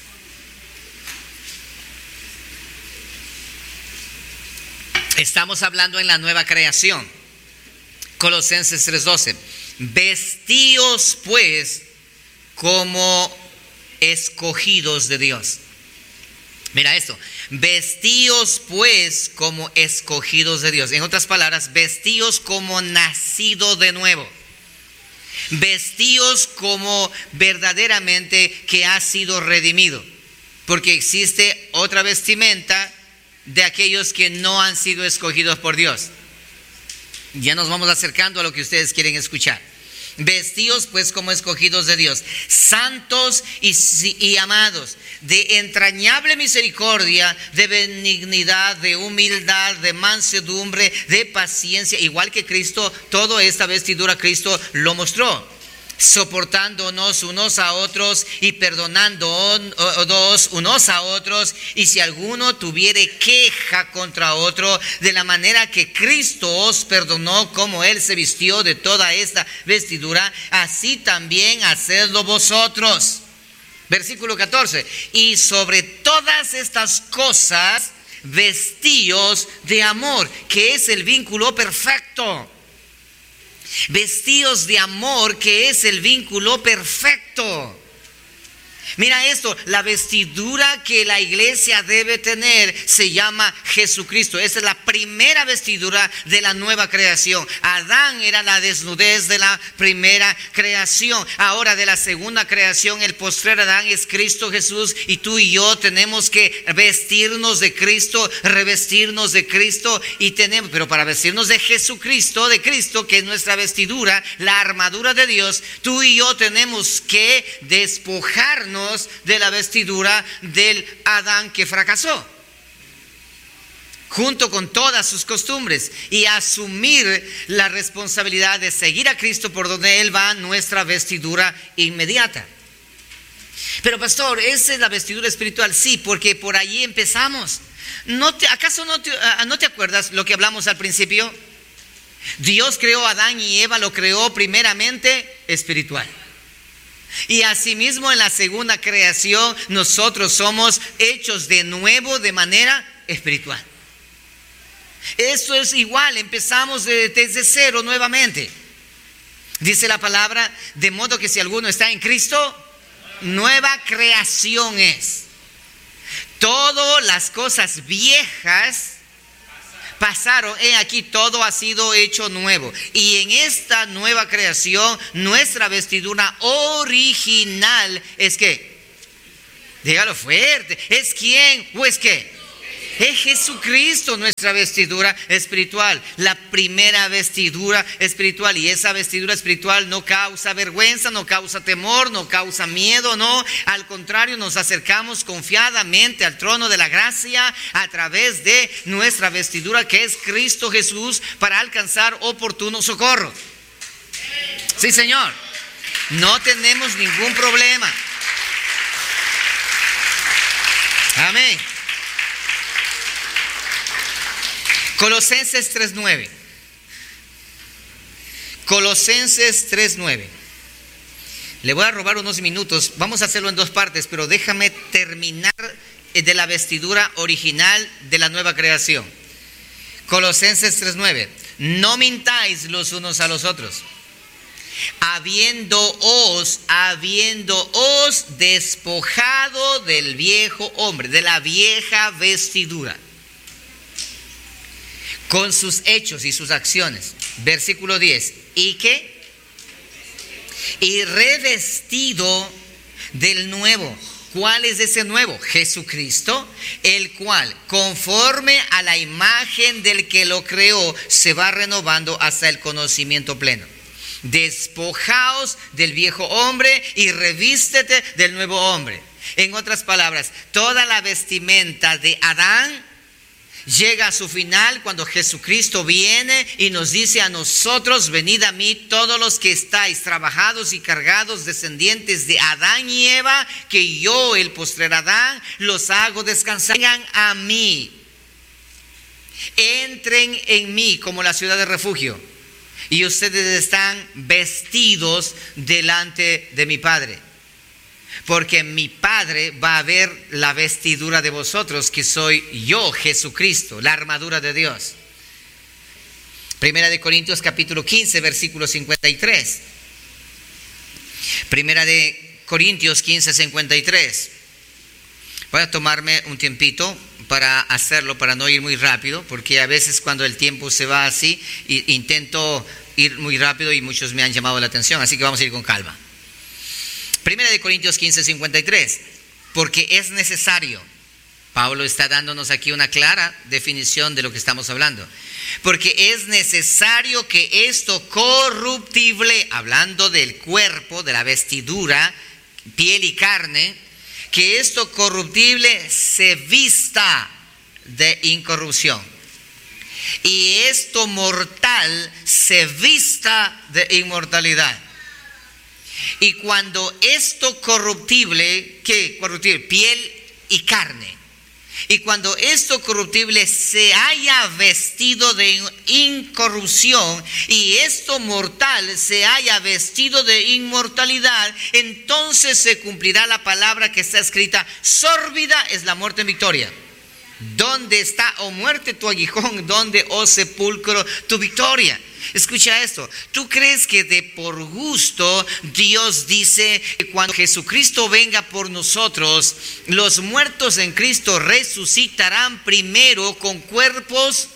Estamos hablando en la nueva creación. Colosenses 3:12. Vestíos pues como escogidos de Dios. Mira esto, vestíos pues como escogidos de Dios. En otras palabras, vestíos como nacido de nuevo. Vestíos como verdaderamente que ha sido redimido. Porque existe otra vestimenta de aquellos que no han sido escogidos por Dios. Ya nos vamos acercando a lo que ustedes quieren escuchar. Vestíos pues como escogidos de Dios, santos y amados, de entrañable misericordia, de benignidad, de humildad, de mansedumbre, de paciencia. Igual que Cristo, toda esta vestidura Cristo lo mostró, soportándonos unos a otros y perdonándonos unos a otros, y si alguno tuviere queja contra otro, de la manera que Cristo os perdonó, como Él se vistió de toda esta vestidura, así también hacedlo vosotros. Versículo 14. Y sobre todas estas cosas vestíos de amor, que es el vínculo perfecto. Vestíos de amor, que es el vínculo perfecto. Mira esto, la vestidura que la iglesia debe tener se llama Jesucristo. Esta es la primera vestidura de la nueva creación. Adán era la desnudez de la primera creación. Ahora, de la segunda creación, el postrer Adán es Cristo Jesús, y tú y yo tenemos que vestirnos de Cristo, revestirnos de Cristo, pero para vestirnos de Jesucristo, de Cristo, que es nuestra vestidura, la armadura de Dios, tú y yo tenemos que despojarnos de la vestidura del Adán que fracasó, junto con todas sus costumbres, y asumir la responsabilidad de seguir a Cristo por donde Él va, nuestra vestidura inmediata. Pero pastor, ¿esa es la vestidura espiritual? Sí, porque por allí empezamos. ¿Acaso no te acuerdas lo que hablamos al principio? Dios creó a Adán y Eva, lo creó primeramente espiritual. Y asimismo en la segunda creación nosotros somos hechos de nuevo de manera espiritual. Esto es igual, empezamos desde cero nuevamente. Dice la palabra, de modo que si alguno está en Cristo, nueva creación es. Todas las cosas viejas pasaron, he aquí todo ha sido hecho nuevo. Y en esta nueva creación, nuestra vestidura original es que, dígalo fuerte, ¿es quién o es qué? Es Jesucristo, nuestra vestidura espiritual, la primera vestidura espiritual. Y esa vestidura espiritual no causa vergüenza, no causa temor, no causa miedo, no. Al contrario, nos acercamos confiadamente al trono de la gracia a través de nuestra vestidura, que es Cristo Jesús, para alcanzar oportuno socorro. Sí, Señor. No tenemos ningún problema. Amén. Colosenses 3:9. Colosenses 3:9. Le voy a robar unos minutos. Vamos a hacerlo en dos partes, pero déjame terminar de la vestidura original de la nueva creación. Colosenses 3:9. No mintáis los unos a los otros, habiéndoos despojado del viejo hombre, de la vieja vestidura, con sus hechos y sus acciones. Versículo 10. ¿Y qué? Y revestido del nuevo. ¿Cuál es ese nuevo? Jesucristo, el cual, conforme a la imagen del que lo creó, se va renovando hasta el conocimiento pleno. Despojaos del viejo hombre y revístete del nuevo hombre. En otras palabras, toda la vestimenta de Adán llega a su final cuando Jesucristo viene y nos dice a nosotros: venid a mí todos los que estáis trabajados y cargados, descendientes de Adán y Eva, que yo, el postrer Adán, los hago descansar. Vengan a mí, entren en mí como la ciudad de refugio, y ustedes están vestidos delante de mi Padre. Porque mi Padre va a ver la vestidura de vosotros, que soy yo, Jesucristo, la armadura de Dios. Primera de Corintios capítulo 15, versículo 53. Primera de Corintios 15, 53. Voy a tomarme un tiempito para hacerlo, para no ir muy rápido, porque a veces cuando el tiempo se va así, intento ir muy rápido y muchos me han llamado la atención, así que vamos a ir con calma. Primera de Corintios 15, 53. Porque es necesario. Pablo está dándonos aquí una clara definición de lo que estamos hablando. Porque es necesario que esto corruptible, hablando del cuerpo, de la vestidura, piel y carne, que esto corruptible se vista de incorrupción. Y esto mortal se vista de inmortalidad. Y cuando esto corruptible, ¿qué? Corruptible, piel y carne. Y cuando esto corruptible se haya vestido de incorrupción y esto mortal se haya vestido de inmortalidad, entonces se cumplirá la palabra que está escrita: sórbida es la muerte en victoria. ¿Dónde está, oh muerte, tu aguijón? ¿Dónde, oh sepulcro, tu victoria? Escucha esto. ¿Tú crees que de por gusto Dios dice que cuando Jesucristo venga por nosotros, los muertos en Cristo resucitarán primero con cuerpos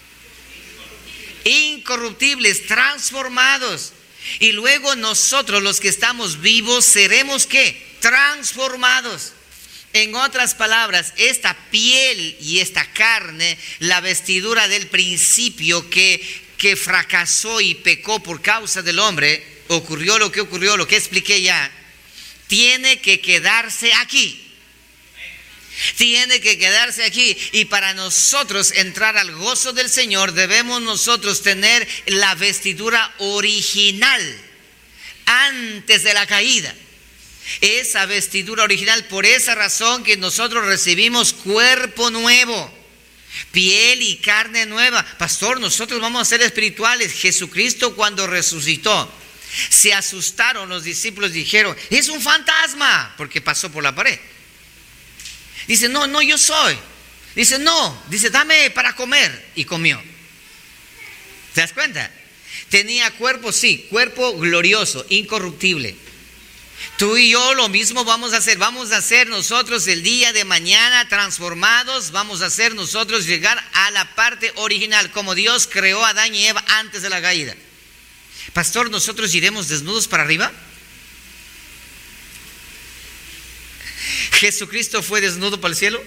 incorruptibles, transformados? Y luego nosotros, los que estamos vivos, seremos ¿qué? Transformados. En otras palabras, esta piel y esta carne, la vestidura del principio que fracasó y pecó por causa del hombre, ocurrió, lo que expliqué ya, tiene que quedarse aquí. Tiene que quedarse aquí. Y para nosotros entrar al gozo del Señor, debemos nosotros tener la vestidura original antes de la caída. Esa vestidura original, por esa razón que nosotros recibimos cuerpo nuevo, piel y carne nueva. Pastor, nosotros vamos a ser espirituales. Jesucristo, cuando resucitó, se asustaron los discípulos, dijeron: es un fantasma, porque pasó por la pared. Dice: no, yo soy. Dice: no, dice: dame para comer. Y comió. ¿Te das cuenta? Tenía cuerpo, sí, cuerpo glorioso, incorruptible. Tú y yo lo mismo vamos a hacer. Vamos a ser nosotros el día de mañana transformados. Vamos a hacer nosotros llegar a la parte original, como Dios creó a Adán y Eva antes de la caída. Pastor, ¿nosotros iremos desnudos para arriba? ¿Jesucristo fue desnudo para el cielo?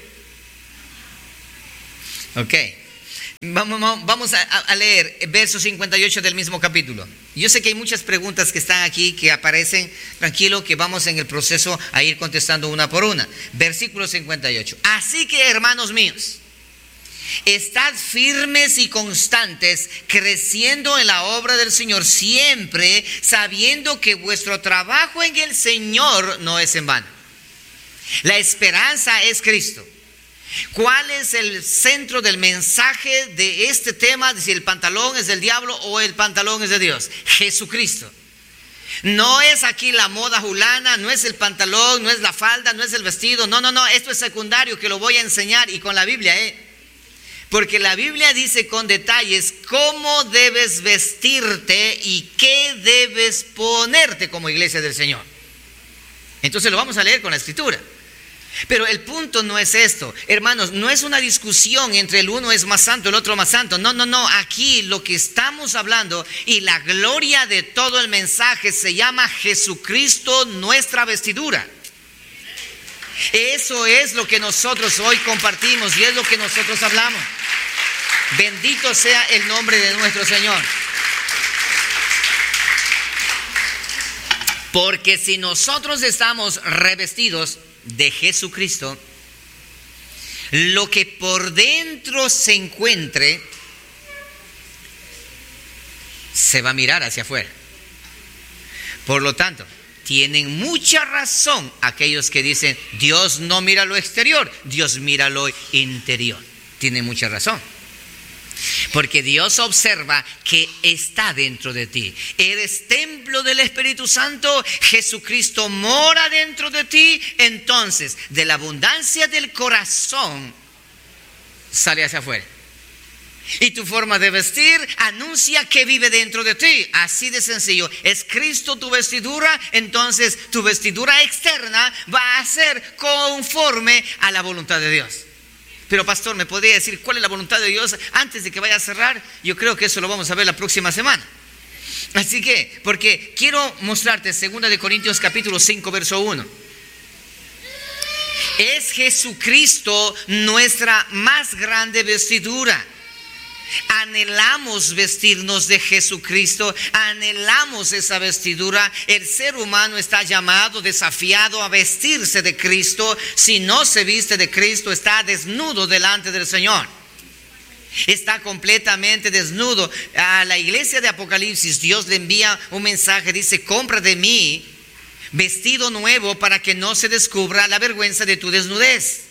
Ok. Vamos a leer verso 58 del mismo capítulo. Yo sé que hay muchas preguntas que están aquí, que aparecen. Tranquilo, que vamos en el proceso a ir contestando una por una. Versículo 58. Así que, hermanos míos, estad firmes y constantes, creciendo en la obra del Señor, siempre sabiendo que vuestro trabajo en el Señor no es en vano. La esperanza es Cristo. ¿Cuál es el centro del mensaje de este tema? Si el pantalón es del diablo o el pantalón es de Dios. Jesucristo. No es aquí la moda julana, no es el pantalón, no es la falda, no es el vestido. No, esto es secundario, que lo voy a enseñar, y con la Biblia, porque la Biblia dice con detalles cómo debes vestirte y qué debes ponerte como iglesia del Señor. Entonces lo vamos a leer con la escritura. Pero el punto no es esto, hermanos, no es una discusión entre el uno es más santo, el otro más santo. No, aquí lo que estamos hablando y la gloria de todo el mensaje se llama Jesucristo, nuestra vestidura. Eso es lo que nosotros hoy compartimos y es lo que nosotros hablamos. Bendito sea el nombre de nuestro Señor. Porque si nosotros estamos revestidos de Jesucristo, lo que por dentro se encuentre se va a mirar hacia afuera. Por lo tanto, tienen mucha razón aquellos que dicen Dios no mira lo exterior, Dios mira lo interior. Tienen mucha razón. Porque Dios observa que está dentro de ti. Eres templo del Espíritu Santo. Jesucristo mora dentro de ti. Entonces, de la abundancia del corazón sale hacia afuera. Y tu forma de vestir anuncia que vive dentro de ti. Así de sencillo. Es Cristo tu vestidura. Entonces, tu vestidura externa va a ser conforme a la voluntad de Dios. Pero pastor, ¿me podría decir cuál es la voluntad de Dios antes de que vaya a cerrar? Yo creo que eso lo vamos a ver la próxima semana. Así que, porque quiero mostrarte 2 Corintios capítulo 5 verso 1. Es Jesucristo nuestra más grande vestidura. Anhelamos vestirnos de Jesucristo, anhelamos esa vestidura. El ser humano está llamado, desafiado a vestirse de Cristo. Si no se viste de Cristo, está desnudo delante del Señor. Está completamente desnudo. A la iglesia de Apocalipsis, Dios le envía un mensaje, dice: compra de mí vestido nuevo para que no se descubra la vergüenza de tu desnudez.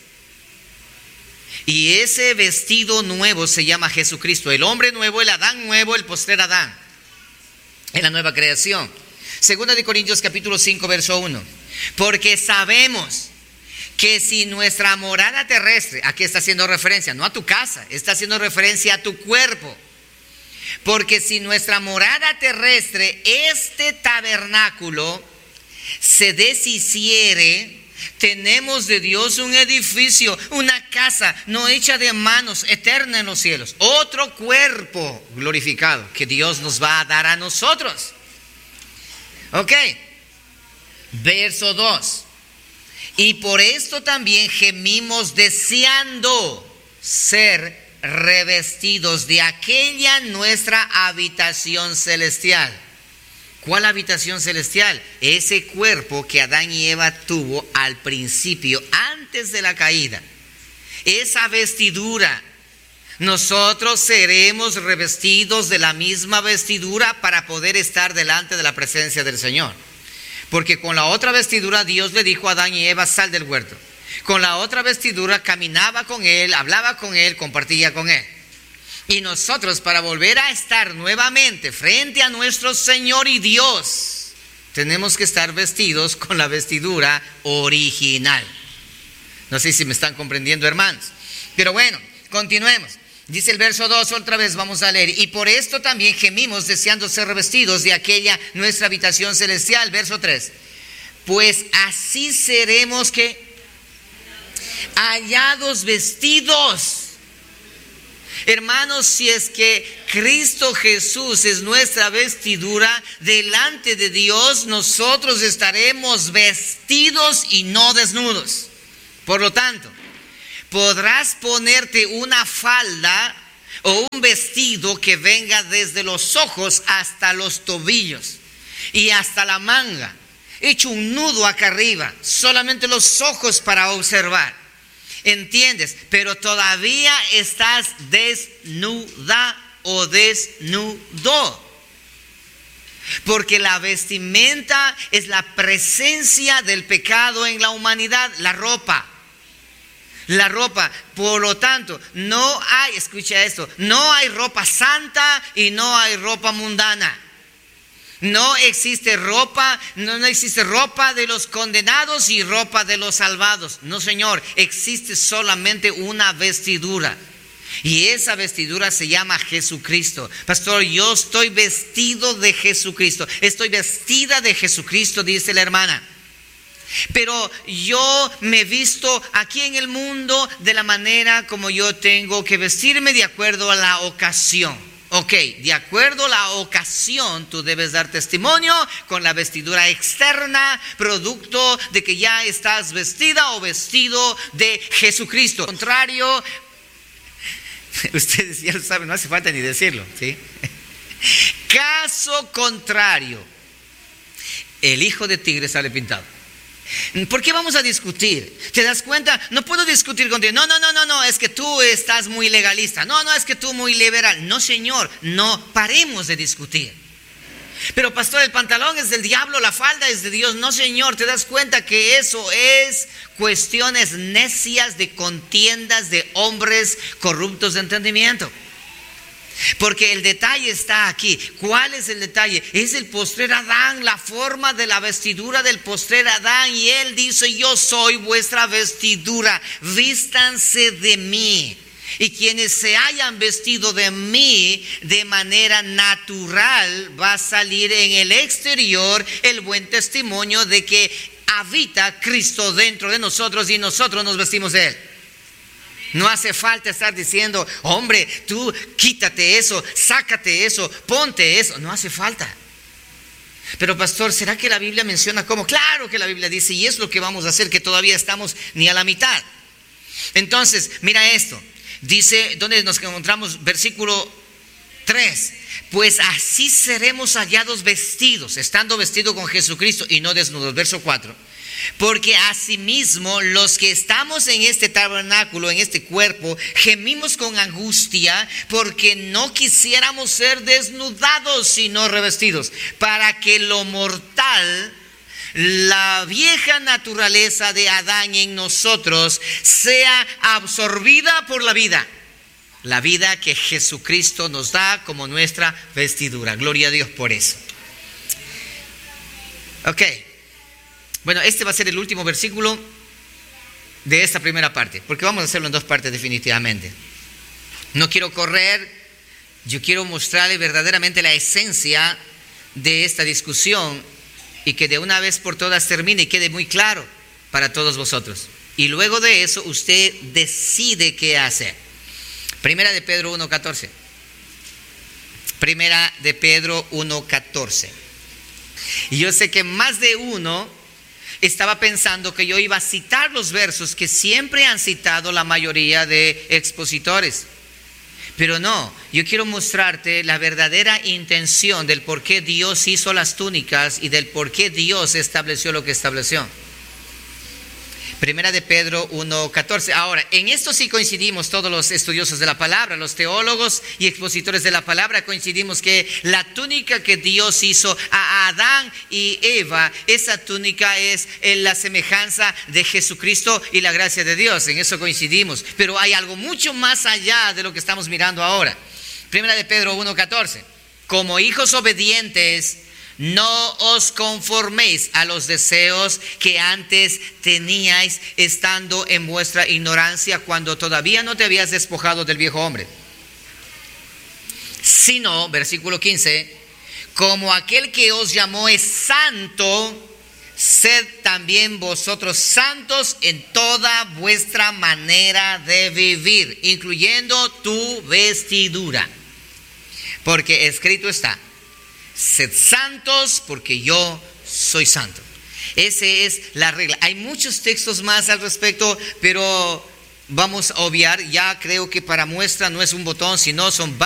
Y ese vestido nuevo se llama Jesucristo, el hombre nuevo, el Adán nuevo, el postrer Adán, en la nueva creación. 2 Corintios capítulo 5 verso 1. Porque sabemos que si nuestra morada terrestre, aquí está haciendo referencia, no a tu casa, está haciendo referencia a tu cuerpo. Porque si nuestra morada terrestre, este tabernáculo, se deshiciere, tenemos de Dios un edificio, una casa no hecha de manos, eterna en los cielos, otro cuerpo glorificado que Dios nos va a dar a nosotros. Ok, verso 2. Y por esto también gemimos deseando ser revestidos de aquella nuestra habitación celestial. ¿Cuál habitación celestial? Ese cuerpo que Adán y Eva tuvo al principio, antes de la caída. Esa vestidura. Nosotros seremos revestidos de la misma vestidura para poder estar delante de la presencia del Señor. Porque con la otra vestidura Dios le dijo a Adán y Eva: sal del huerto. Con la otra vestidura caminaba con Él, hablaba con Él, compartía con Él. Y nosotros, para volver a estar nuevamente frente a nuestro Señor y Dios, tenemos que estar vestidos con la vestidura original. No sé si me están comprendiendo, hermanos. Pero bueno, continuemos. Dice el verso 2, otra vez vamos a leer. Y por esto también gemimos deseando ser revestidos de aquella nuestra habitación celestial. Verso 3. pues así seremos que hallados vestidos. Hermanos, si es que Cristo Jesús es nuestra vestidura delante de Dios, nosotros estaremos vestidos y no desnudos. Por lo tanto, podrás ponerte una falda o un vestido que venga desde los ojos hasta los tobillos y hasta la manga, hecho un nudo acá arriba, solamente los ojos para observar. ¿Entiendes? Pero todavía estás desnuda o desnudo. Porque la vestimenta es la presencia del pecado en la humanidad, la ropa. La ropa, por lo tanto, no hay, escucha esto, no hay ropa santa y no hay ropa mundana. No existe ropa, no existe ropa de los condenados y ropa de los salvados. No, Señor, existe solamente una vestidura. Y esa vestidura se llama Jesucristo. Pastor, yo estoy vestido de Jesucristo. Estoy vestida de Jesucristo, dice la hermana. Pero yo me visto aquí en el mundo de la manera como yo tengo que vestirme de acuerdo a la ocasión. Ok, de acuerdo a la ocasión, tú debes dar testimonio con la vestidura externa, producto de que ya estás vestida o vestido de Jesucristo. Contrario, ustedes ya lo saben, no hace falta ni decirlo, ¿sí? Caso contrario, el hijo de tigre sale pintado. ¿Por qué vamos a discutir? ¿Te das cuenta? No puedo discutir contigo. No, es que tú estás muy legalista. No, es que tú muy liberal. No, Señor, no paremos de discutir. Pero pastor, el pantalón es del diablo, la falda es de Dios. No, Señor, ¿te das cuenta que eso es cuestiones necias de contiendas de hombres corruptos de entendimiento? Porque el detalle está aquí. ¿Cuál es el detalle? Es el postrer Adán, la forma de la vestidura del postrer Adán. Y él dice: yo soy vuestra vestidura, vístanse de mí. Y quienes se hayan vestido de mí de manera natural, va a salir en el exterior el buen testimonio de que habita Cristo dentro de nosotros y nosotros nos vestimos de él. No hace falta estar diciendo: hombre, tú quítate eso, sácate eso, ponte eso. No hace falta. Pero pastor, ¿será que la Biblia menciona cómo? Claro que la Biblia dice, y es lo que vamos a hacer, que todavía estamos ni a la mitad. Entonces, mira esto. Dice, ¿dónde nos encontramos? Versículo 3. Pues así seremos hallados vestidos, estando vestidos con Jesucristo y no desnudos. Verso 4. Porque asimismo los que estamos en este tabernáculo, en este cuerpo, gemimos con angustia porque no quisiéramos ser desnudados sino revestidos, para que lo mortal, la vieja naturaleza de Adán en nosotros, sea absorbida por la vida que Jesucristo nos da como nuestra vestidura. Gloria a Dios por eso. Ok. Bueno, este va a ser el último versículo de esta primera parte, porque vamos a hacerlo en dos partes definitivamente. No quiero correr, yo quiero mostrarle verdaderamente la esencia de esta discusión y que de una vez por todas termine y quede muy claro para todos vosotros. Y luego de eso usted decide qué hacer. Primera de Pedro 1:14. Primera de Pedro 1:14. Y yo sé que más de uno estaba pensando que yo iba a citar los versos que siempre han citado la mayoría de expositores. Pero no, yo quiero mostrarte la verdadera intención del por qué Dios hizo las túnicas y del por qué Dios estableció lo que estableció. Primera de Pedro 1:14. Ahora, en esto sí coincidimos todos los estudiosos de la palabra, los teólogos y expositores de la palabra, coincidimos que la túnica que Dios hizo a Adán y Eva, esa túnica es la semejanza de Jesucristo y la gracia de Dios. En eso coincidimos. Pero hay algo mucho más allá de lo que estamos mirando ahora. Primera de Pedro 1:14. Como hijos obedientes, no os conforméis a los deseos que antes teníais estando en vuestra ignorancia cuando todavía no te habías despojado del viejo hombre. Sino, versículo 15, como aquel que os llamó es santo, sed también vosotros santos en toda vuestra manera de vivir, incluyendo tu vestidura. Porque escrito está, sed santos porque yo soy santo. Esa es la regla. Hay muchos textos más al respecto, pero vamos a obviar. Ya creo que para muestra no es un botón, sino son varios.